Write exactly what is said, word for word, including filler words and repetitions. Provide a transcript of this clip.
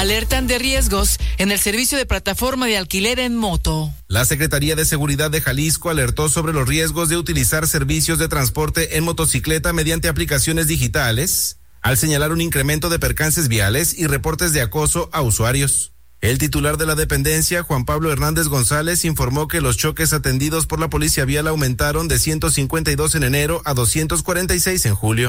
alertan de riesgos en el servicio de plataforma de alquiler en moto. La Secretaría de Seguridad de Jalisco alertó sobre los riesgos de utilizar servicios de transporte en motocicleta mediante aplicaciones digitales, al señalar un incremento de percances viales y reportes de acoso a usuarios. El titular de la dependencia, Juan Pablo Hernández González, informó que los choques atendidos por la policía vial aumentaron de ciento cincuenta y dos en enero a doscientos cuarenta y seis en julio.